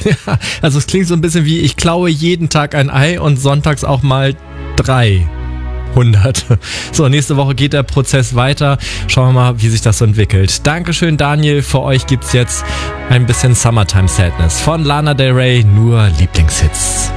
Ja, also es klingt so ein bisschen wie, ich klaue jeden Tag ein Ei und sonntags auch mal 300. So, nächste Woche geht der Prozess weiter. Schauen wir mal, wie sich das so entwickelt. Dankeschön, Daniel. Für euch gibt's jetzt ein bisschen Summertime Sadness von Lana Del Rey, nur Lieblingshits.